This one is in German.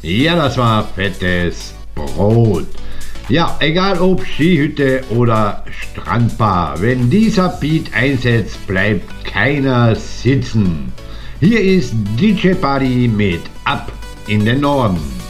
Ja, das war fettes Brot. Ja, egal ob Skihütte oder Strandbar, wenn dieser Beat einsetzt, bleibt keiner sitzen. Hier ist DJ Buddy mit Ab in den Norden.